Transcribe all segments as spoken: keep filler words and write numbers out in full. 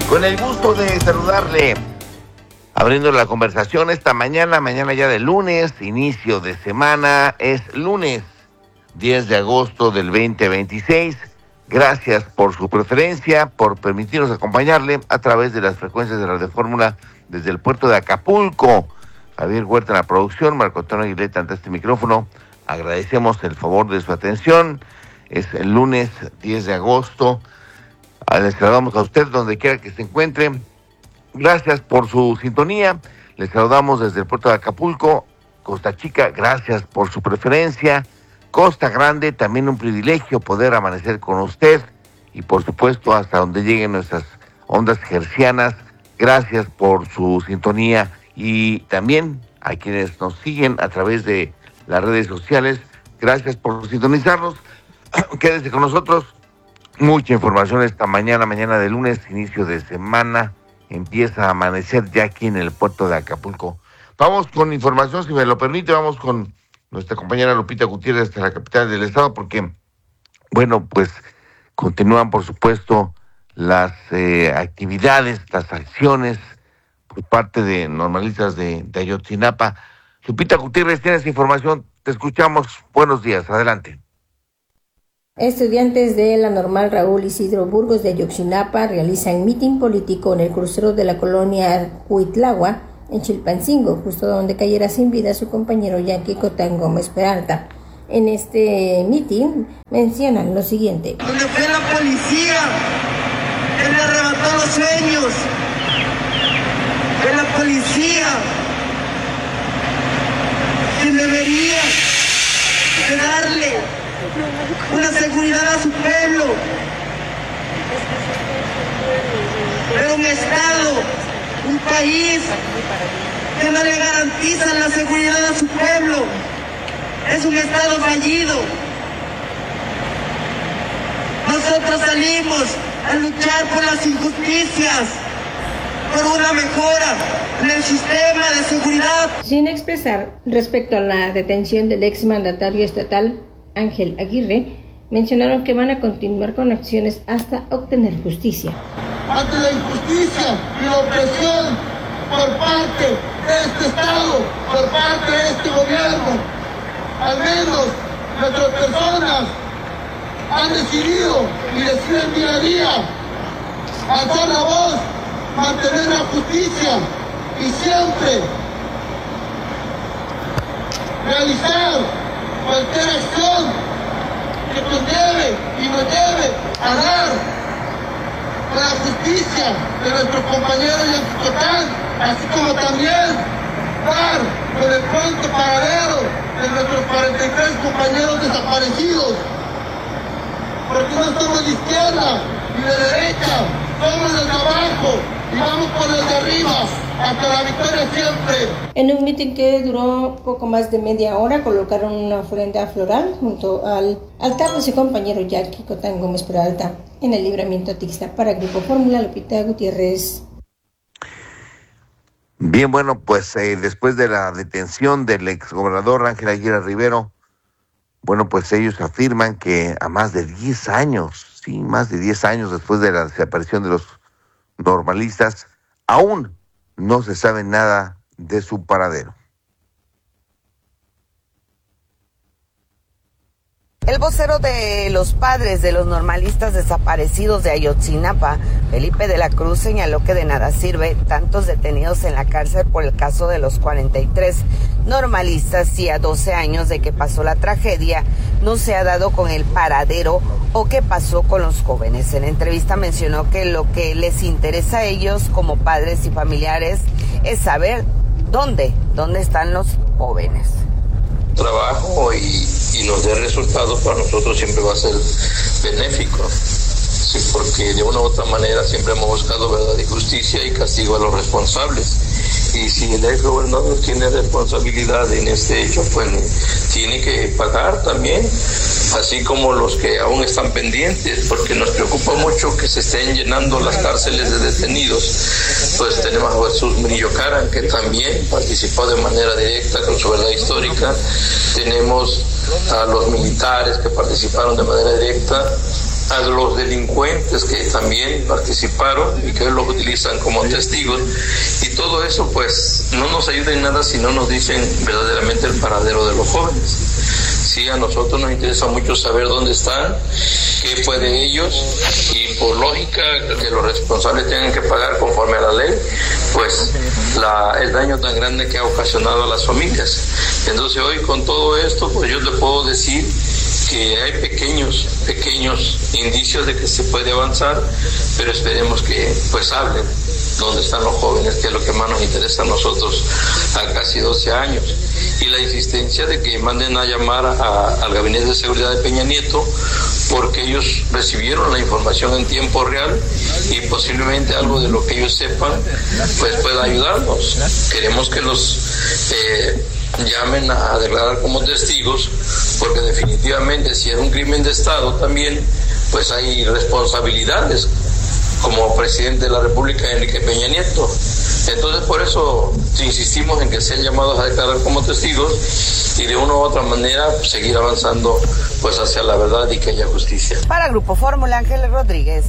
Con el gusto de saludarle, abriendo la conversación esta mañana, mañana ya de lunes, inicio de semana, es lunes diez de agosto del veinte veintiséis. Gracias por su preferencia, por permitirnos acompañarle a través de las frecuencias de Radio Fórmula desde el puerto de Acapulco. Javier Huerta en la producción, Marco Antonio Aguileta ante este micrófono. Agradecemos el favor de su atención. Es el lunes diez de agosto. Les saludamos a usted donde quiera que se encuentre. Gracias por su sintonía. Les saludamos desde el puerto de Acapulco, Costa Chica. Gracias por su preferencia. Costa Grande, también un privilegio poder amanecer con usted. Y por supuesto hasta donde lleguen nuestras ondas hercianas. Gracias por su sintonía. Y también a quienes nos siguen a través de las redes sociales. Gracias por sintonizarnos. Quédese con nosotros. Mucha información esta mañana, mañana de lunes, inicio de semana, empieza a amanecer ya aquí en el puerto de Acapulco. Vamos con información, si me lo permite, vamos con nuestra compañera Lupita Gutiérrez de la capital del estado, porque, bueno, pues continúan, por supuesto, las eh, actividades, las acciones por parte de normalistas de, de Ayotzinapa. Lupita Gutiérrez, tienes información, te escuchamos, buenos días, adelante. Estudiantes de la Normal Raúl Isidro Burgos de Ayotzinapa realizan mitin político en el crucero de la colonia Huitlagua, en Chilpancingo, justo donde cayera sin vida su compañero Jackie Cotán Gómez Peralta. En este mitin mencionan lo siguiente. Donde fue la policía que le arrebató los sueños, fue la policía quien debería de darle una seguridad a su pueblo, pero un Estado, un país que no le garantiza la seguridad a su pueblo es un Estado fallido. Nosotros salimos a luchar por las injusticias, por una mejora en el sistema de seguridad. Sin expresar respecto a la detención del exmandatario estatal Ángel Aguirre, mencionaron que van a continuar con acciones hasta obtener justicia. Ante la injusticia y la opresión por parte de este Estado, por parte de este gobierno, al menos nuestras personas han decidido y deciden día a día alzar la voz, mantener la justicia y siempre realizar cualquier acción que conlleve y nos lleve a dar con la justicia de nuestro compañero Jackie Cotán, así como también dar con el pronto paradero de nuestros cuarenta y tres compañeros desaparecidos, porque no somos de izquierda ni de derecha, somos los de abajo y vamos por los de arriba hasta la victoria siempre. En un mitin que duró poco más de media hora, colocaron una ofrenda floral junto al altar de su compañero Jackie Cotán Gómez Peralta en el libramiento Tixta. Para Grupo Fórmula, Lupita Gutiérrez. Bien, bueno, pues eh, después de la detención del exgobernador Ángel Aguirre Rivero, bueno, pues ellos afirman que a más de diez años, sí, más de diez años después de la desaparición de los normalistas, aún no se sabe nada de su paradero. El vocero de los padres de los normalistas desaparecidos de Ayotzinapa, Felipe de la Cruz, señaló que de nada sirve tantos detenidos en la cárcel por el caso de los cuarenta y tres normalistas y a doce años de que pasó la tragedia no se ha dado con el paradero o qué pasó con los jóvenes. En entrevista mencionó que lo que les interesa a ellos como padres y familiares es saber dónde, dónde están los jóvenes. Trabajo y, y nos dé resultados para nosotros siempre va a ser benéfico, sí, porque de una u otra manera siempre hemos buscado verdad y justicia y castigo a los responsables. Y si el ex gobernador tiene responsabilidad en este hecho, pues tiene que pagar también, así como los que aún están pendientes, porque nos preocupa mucho que se estén llenando las cárceles de detenidos. Pues tenemos a Jesús Murillo Caram, que también participó de manera directa con su verdad histórica. Tenemos a los militares que participaron de manera directa. a los delincuentes que también participaron y que hoy los utilizan como testigos, y todo eso pues no nos ayuda en nada si no nos dicen verdaderamente el paradero de los jóvenes. Sí, a nosotros nos interesa mucho saber dónde están, qué fue de ellos, y por lógica que los responsables tengan que pagar conforme a la ley, pues la, el daño tan grande que ha ocasionado a las familias. Entonces hoy con todo esto, pues yo te puedo decir que hay pequeños, pequeños indicios de que se puede avanzar, pero esperemos que pues hablen dónde están los jóvenes, que es lo que más nos interesa a nosotros a casi doce años. Y la insistencia de que manden a llamar a, al Gabinete de Seguridad de Peña Nieto, porque ellos recibieron la información en tiempo real y posiblemente algo de lo que ellos sepan pues pueda ayudarnos. Queremos que los eh, llamen a declarar como testigos, porque definitivamente si es un crimen de Estado también pues hay responsabilidades, como presidente de la República, Enrique Peña Nieto. Entonces, por eso insistimos en que sean llamados a declarar como testigos y de una u otra manera pues, seguir avanzando pues hacia la verdad y que haya justicia. Para Grupo Fórmula, Ángeles Rodríguez.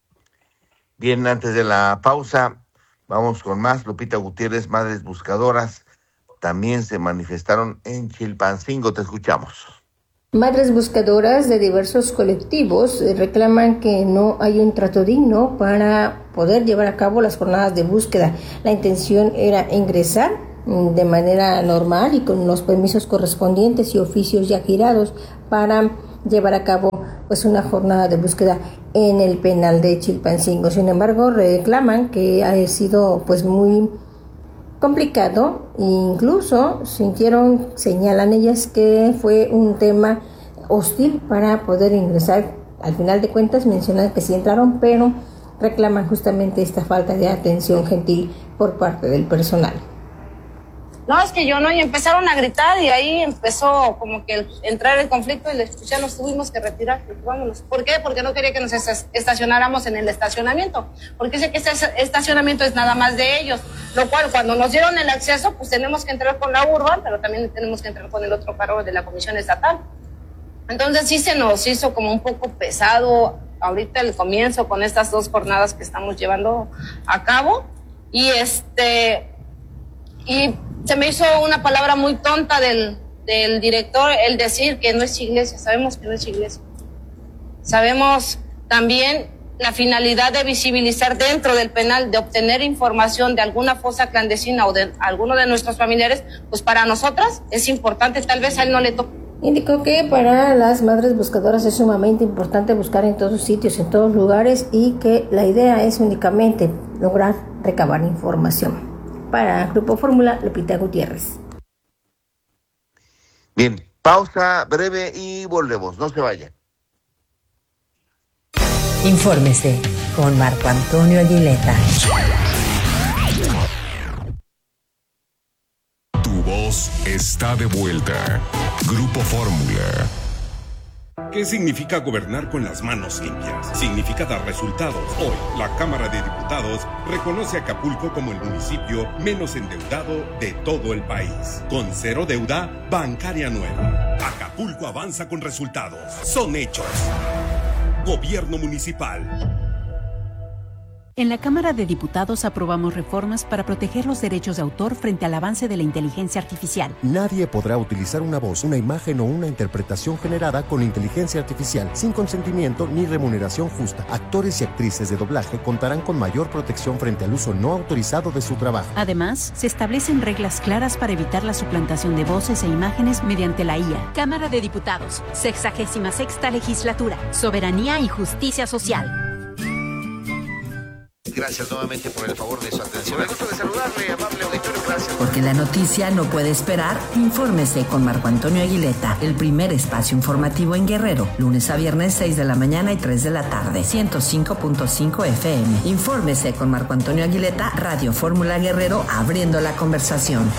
Bien, antes de la pausa, vamos con más. Lupita Gutiérrez, Madres Buscadoras, también se manifestaron en Chilpancingo. Te escuchamos. Madres buscadoras de diversos colectivos reclaman que no hay un trato digno para poder llevar a cabo las jornadas de búsqueda. La intención era ingresar de manera normal y con los permisos correspondientes y oficios ya girados para llevar a cabo pues una jornada de búsqueda en el penal de Chilpancingo. Sin embargo, reclaman que ha sido pues muy complicado, incluso sintieron, señalan ellas, que fue un tema hostil para poder ingresar. Al final de cuentas mencionan que sí entraron, pero reclaman justamente esta falta de atención gentil por parte del personal. No, es que yo no, y empezaron a gritar y ahí empezó como que el, entrar el conflicto y después ya nos tuvimos que retirar. Vámonos. ¿Por qué? Porque no quería que nos estacionáramos en el estacionamiento, porque sé que este estacionamiento es nada más de ellos, lo cual cuando nos dieron el acceso pues tenemos que entrar con la urba, pero también tenemos que entrar con el otro carro de la Comisión Estatal. Entonces sí se nos hizo como un poco pesado ahorita el comienzo con estas dos jornadas que estamos llevando a cabo, y este y se me hizo una palabra muy tonta del, del director el decir que no es iglesia. Sabemos que no es iglesia. Sabemos también la finalidad de visibilizar dentro del penal, de obtener información de alguna fosa clandestina o de alguno de nuestros familiares, pues para nosotras es importante, tal vez a él no le toque. Indicó que para las madres buscadoras es sumamente importante buscar en todos sitios, en todos lugares, y que la idea es únicamente lograr recabar información. Para Grupo Fórmula, Lupita Gutiérrez. Bien, pausa breve y volvemos. No se vayan. Infórmese con Marco Antonio Aguileta. Tu voz está de vuelta. Grupo Fórmula. ¿Qué significa gobernar con las manos limpias? Significa dar resultados. Hoy, la Cámara de Diputados reconoce a Acapulco como el municipio menos endeudado de todo el país. Con cero deuda bancaria nueva. Acapulco avanza con resultados. Son hechos. Gobierno municipal. En la Cámara de Diputados aprobamos reformas para proteger los derechos de autor frente al avance de la inteligencia artificial. Nadie podrá utilizar una voz, una imagen o una interpretación generada con inteligencia artificial sin consentimiento ni remuneración justa. Actores y actrices de doblaje contarán con mayor protección frente al uso no autorizado de su trabajo. Además, se establecen reglas claras para evitar la suplantación de voces e imágenes mediante la I A. Cámara de Diputados, sexagésima sexta legislatura, soberanía y justicia social. Gracias nuevamente por el favor de su atención. Me gusta de saludarle, amable auditorio. Gracias. Porque la noticia no puede esperar, infórmese con Marco Antonio Aguileta, el primer espacio informativo en Guerrero, lunes a viernes seis de la mañana y tres de la tarde, ciento cinco punto cinco F M. Infórmese con Marco Antonio Aguileta, Radio Fórmula Guerrero, abriendo la conversación.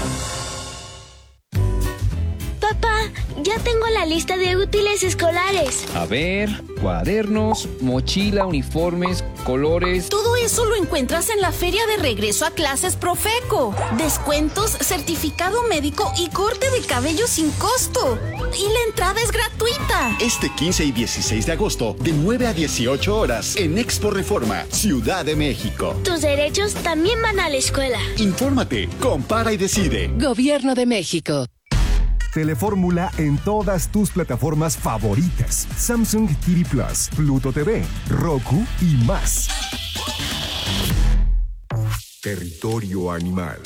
Ya tengo la lista de útiles escolares. A ver, cuadernos, mochila, uniformes, colores. Todo eso lo encuentras en la feria de regreso a clases Profeco. Descuentos, certificado médico y corte de cabello sin costo. y la entrada es gratuita. Este quince y dieciséis de agosto, de nueve a dieciocho horas, en Expo Reforma, Ciudad de México. Tus derechos también van a la escuela. Infórmate, compara y decide. Gobierno de México. Telefórmula en todas tus plataformas favoritas. Samsung T V Plus, Pluto T V, Roku y más. Territorio animal.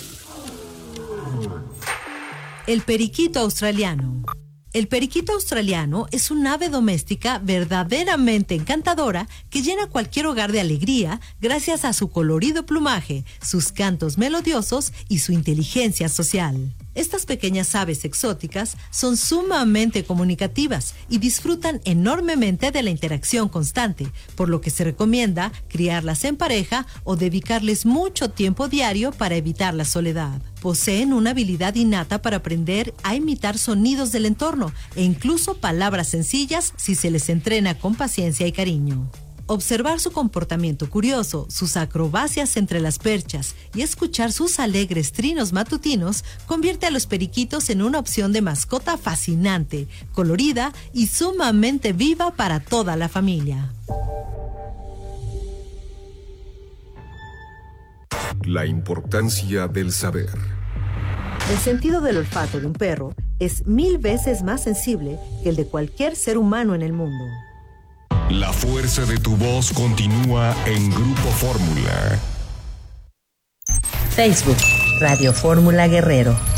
El periquito australiano. El periquito australiano es un ave doméstica verdaderamente encantadora que llena cualquier hogar de alegría gracias a su colorido plumaje, sus cantos melodiosos y su inteligencia social. Estas pequeñas aves exóticas son sumamente comunicativas y disfrutan enormemente de la interacción constante, por lo que se recomienda criarlas en pareja o dedicarles mucho tiempo diario para evitar la soledad. Poseen una habilidad innata para aprender a imitar sonidos del entorno e incluso palabras sencillas si se les entrena con paciencia y cariño. Observar su comportamiento curioso, sus acrobacias entre las perchas y escuchar sus alegres trinos matutinos convierte a los periquitos en una opción de mascota fascinante, colorida y sumamente viva para toda la familia. La importancia del saber. El sentido del olfato de un perro es mil veces más sensible que el de cualquier ser humano en el mundo. La fuerza de tu voz continúa en Grupo Fórmula. Facebook, Radio Fórmula Guerrero.